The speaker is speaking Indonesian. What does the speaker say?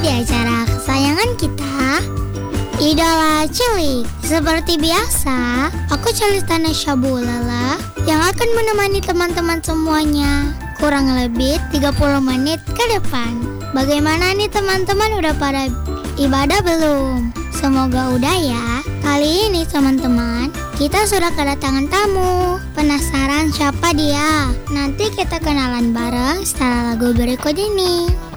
di acara kesayangan kita, Idola Cilik. Seperti biasa, aku Celista Nesya Bulala yang akan menemani teman-teman semuanya kurang lebih 30 menit ke depan. Bagaimana nih teman-teman, udah pada ibadah belum? Semoga udah ya. Kali ini teman-teman, kita sudah kedatangan tamu. Penasaran siapa dia? Nanti kita kenalan bareng setelah lagu berikut ini.